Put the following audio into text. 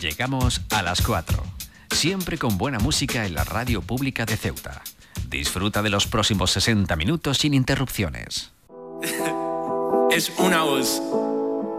Llegamos a las 4, siempre con buena música en la radio pública de Ceuta. Disfruta de los próximos 60 minutos sin interrupciones. Es una voz.